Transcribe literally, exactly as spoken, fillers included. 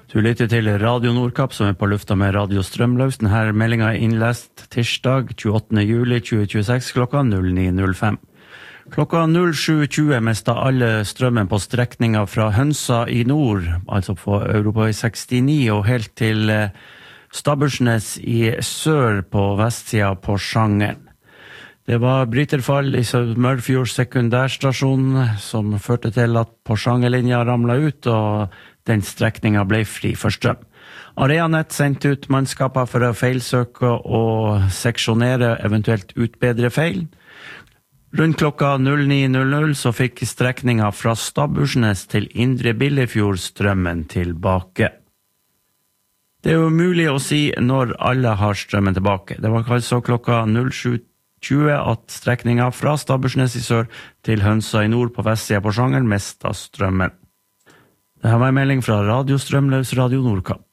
Du lytter til Radio Nordkapp som er på lufta med Radio Strømløs. Denne meldingen er innlest tirsdag tjueåttende juli tjue tjueseks klokka null ni null fem. Klokka null sju tjue mistet alle strømmen på strekninga fra Hønsa i nord, altså på Europavei sekstini og helt til Stabbursnes i sør på vestsida på Sjangeren. Det var bryterfall i Mørfjord sekundærstasjon som førte til at Porsangerlinja ramlet ut, og den strekninga ble fri for strøm. Areanet sendte ut mannskaper for å feilsøke og seksjonere, eventuelt utbedre feil. Rundt klokka null ni null null så fikk strekninga fra Stabbursnes til Indre Billefjord strømmen tilbake. Det er jo mulig å si når alle har strømmen tilbake. Det var altså klokka null sju tjue at strekninga fra Stabbursnes i sør til Hønsa i nord på vestsida på Sjangeren mistet strømmen. Det her var en melding fra Radio Strømløs Radio Nordkapp.